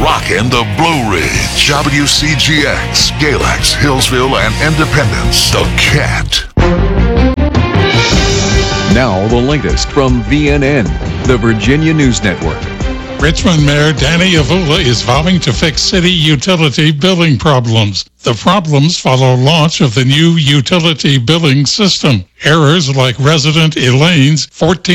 rocking the Blue Ridge. WCGX, Galax, Hillsville, and Independence. The Cat. Now the latest from VNN, the Virginia News Network. Richmond Mayor Danny Avula is vowing to fix city utility billing problems. The problems follow launch of the new utility billing system. Errors like resident Elaine's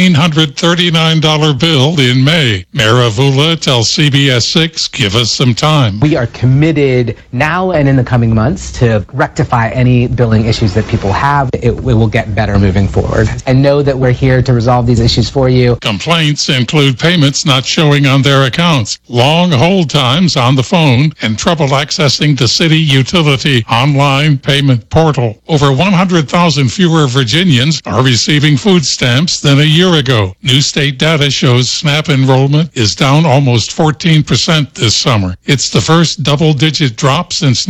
$1,439 bill in May. Mayor Avula tells CBS 6, give us some time. We are committed now and in the coming months to rectify any billing issues that people have. It will get better moving forward. And know that we're here to resolve these issues for you. Complaints include payments not showing on their accounts, long hold times on the phone, and trouble accessing the city utility online payment portal. Over 100,000 fewer Virginians are receiving food stamps than a year ago. New state data shows SNAP enrollment is down almost 14% this summer. It's the first double-digit drop since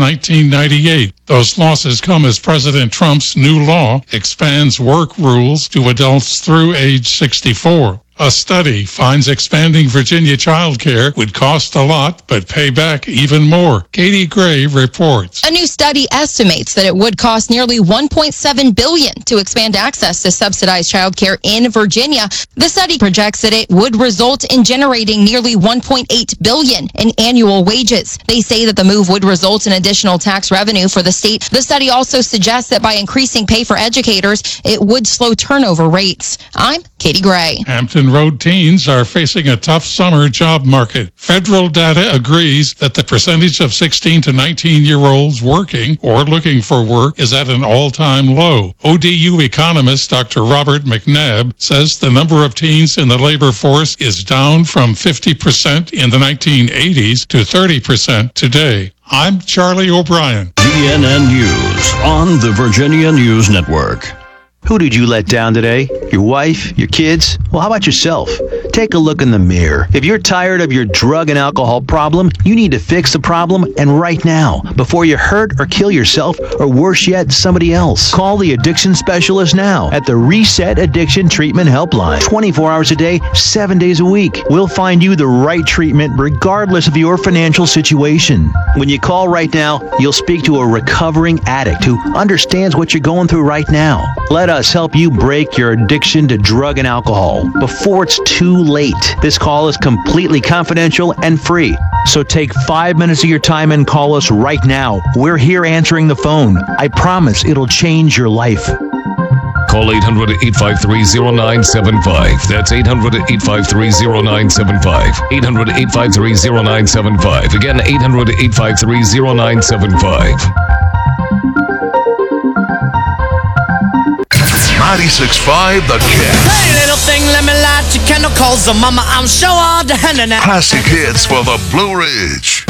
1998. Those losses come as President Trump's new law expands work rules to adults through age 64. A study finds expanding Virginia child care would cost a lot, but pay back even more. Katie Gray reports. A new study estimates that it would cost nearly $1.7 billion to expand access to subsidized child care in Virginia. The study projects that it would result in generating nearly $1.8 billion in annual wages. They say that the move would result in additional tax revenue for the state. The study also suggests that by increasing pay for educators, it would slow turnover rates. I'm Katie Gray. Hampton Road teens are facing a tough summer job market. Federal data agrees that the percentage of 16 to 19-year-olds working or looking for work is at an all-time low. ODU economist Dr. Robert McNabb says the number of teens in the labor force is down from 50% in the 1980s to 30% today. I'm Charlie O'Brien. VNN News on the Virginia News Network. Who did you let down today? Your wife? Your kids? Well, how about yourself? Take a look in the mirror. If you're tired of your drug and alcohol problem, you need to fix the problem, and right now, before you hurt or kill yourself, or worse yet, somebody else. Call the addiction specialist now at the Reset Addiction Treatment Helpline. 24 hours a day, 7 days a week. We'll find you the right treatment regardless of your financial situation. When you call right now, you'll speak to a recovering addict who understands what you're going through right now. Let us help you break your addiction to drug and alcohol before it's too late. This call is completely confidential and free. So take 5 minutes of your time and call us right now. We're here answering the phone. I promise it'll change your life. Call 800-853-0975. That's 800-853-0975. 800-853-0975. Again, 800-853-0975. 96.5 The Cat. Hey, little thing, let me light your candle, cause mama, I'm sure all the henna now. Classic hits for the Blue Ridge.